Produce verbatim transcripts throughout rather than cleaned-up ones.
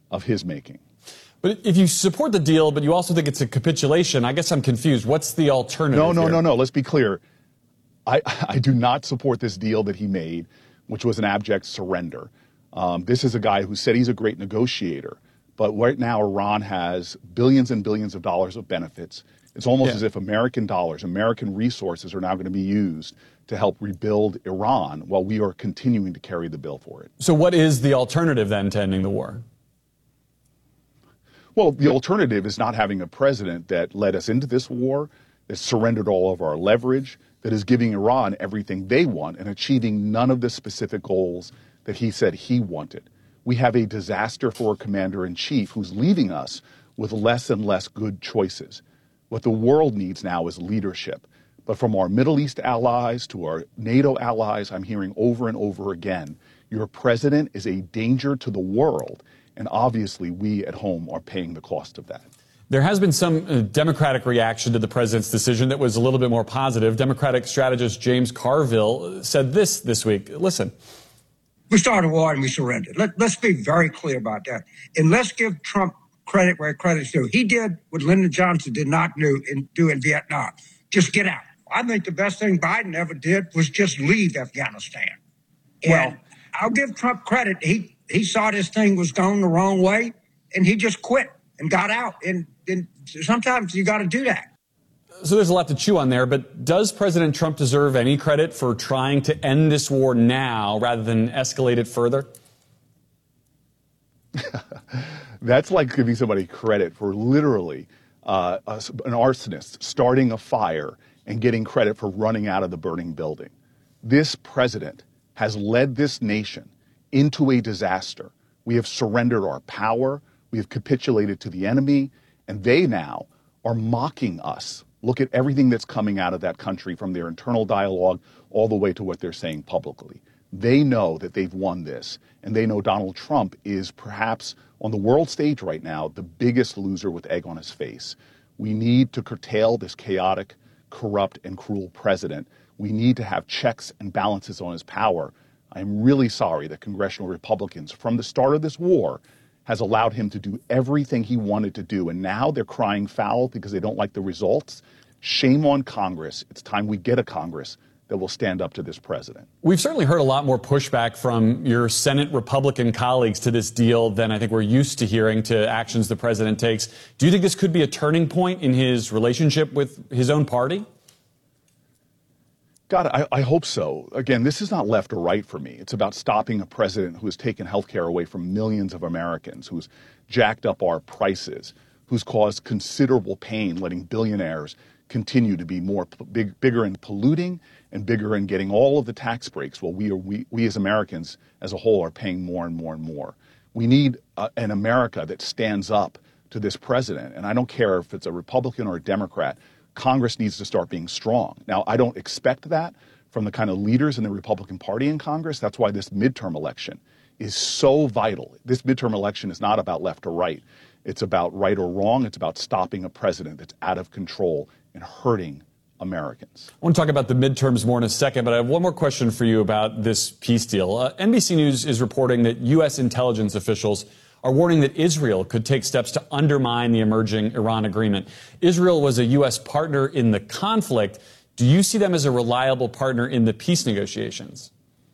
of his making. But if you support the deal, but you also think it's a capitulation, I guess I'm confused. What's the alternative? No, no, here? no, no. Let's be clear. I, I do not support this deal that he made, which was an abject surrender. Um, this is a guy who said he's a great negotiator. But right now, Iran has billions and billions of dollars of benefits. It's almost yeah. as if American dollars, American resources are now going to be used to help rebuild Iran while we are continuing to carry the bill for it. So what is the alternative then to ending the war? Well, the alternative is not having a president that led us into this war, that surrendered all of our leverage, that is giving Iran everything they want and achieving none of the specific goals that he said he wanted. We have a disaster for a commander-in-chief who's leaving us with less and less good choices. What the world needs now is leadership. But from our Middle East allies to our NATO allies, I'm hearing over and over again, your president is a danger to the world. And obviously, we at home are paying the cost of that. There has been some uh, Democratic reaction to the president's decision that was a little bit more positive. Democratic strategist James Carville said this this week. Listen. We started a war and we surrendered. Let, let's be very clear about that. And let's give Trump credit where credit's due. He did what Lyndon Johnson did not do in, do in Vietnam. Just get out. I think the best thing Biden ever did was just leave Afghanistan. And well, I'll give Trump credit. He he saw this thing was going the wrong way, and he just quit and got out. And, and sometimes you got to do that. So there's a lot to chew on there, but does President Trump deserve any credit for trying to end this war now rather than escalate it further? That's like giving somebody credit for literally uh, a, an arsonist starting a fire and getting credit for running out of the burning building. This president has led this nation into a disaster. We have surrendered our power. We have capitulated to the enemy, and they now are mocking us. Look at everything that's coming out of that country, from their internal dialogue all the way to what they're saying publicly. They know that they've won this, and they know Donald Trump is perhaps on the world stage right now the biggest loser with egg on his face. We need to curtail this chaotic, corrupt, and cruel president. We need to have checks and balances on his power. I'm really sorry that congressional Republicans, from the start of this war, has allowed him to do everything he wanted to do. And now they're crying foul because they don't like the results. Shame on Congress. It's time we get a Congress that will stand up to this president. We've certainly heard a lot more pushback from your Senate Republican colleagues to this deal than I think we're used to hearing to actions the president takes. Do you think this could be a turning point in his relationship with his own party? God, I, I hope so. Again, this is not left or right for me. It's about stopping a president who has taken health care away from millions of Americans, who's jacked up our prices, who's caused considerable pain, letting billionaires continue to be more p- big, bigger in polluting and bigger in getting all of the tax breaks, while we, are, we, we as Americans as a whole are paying more and more and more. We need uh, an America that stands up to this president. And I don't care if it's a Republican or a Democrat. Congress needs to start being strong. Now, I don't expect that from the kind of leaders in the Republican Party in Congress. That's why this midterm election is so vital. This midterm election is not about left or right. It's about right or wrong. It's about stopping a president that's out of control and hurting Americans. I want to talk about the midterms more in a second, but I have one more question for you about this peace deal. Uh, N B C News is reporting that U S intelligence officials are warning that Israel could take steps to undermine the emerging Iran agreement. Israel was a U S partner in the conflict. Do you see them as a reliable partner in the peace negotiations?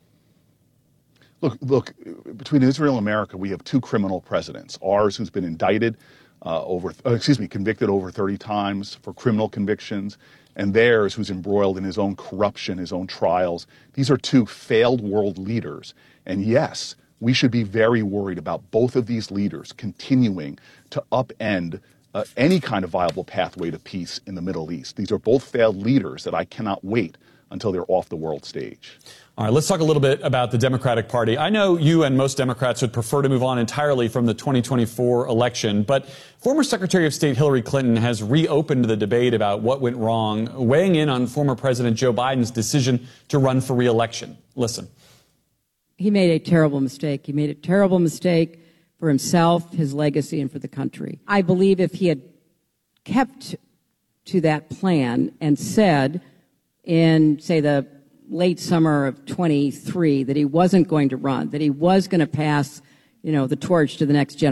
Look, look, between Israel and America, we have two criminal presidents. Ours, who's been indicted uh, over, uh, excuse me, convicted over thirty times for criminal convictions, and theirs, who's embroiled in his own corruption, his own trials. These are two failed world leaders. And yes, we should be very worried about both of these leaders continuing to upend uh, any kind of viable pathway to peace in the Middle East. These are both failed leaders that I cannot wait until they're off the world stage. All right, let's talk a little bit about the Democratic Party. I know you and most Democrats would prefer to move on entirely from the twenty twenty-four election, but former Secretary of State Hillary Clinton has reopened the debate about what went wrong, weighing in on former President Joe Biden's decision to run for re-election. Listen. He made a terrible mistake. He made a terrible mistake for himself, his legacy, and for the country. I believe if he had kept to that plan and said in, say, the late summer of twenty-three that he wasn't going to run, that he was going to pass, you know, the torch to the next generation,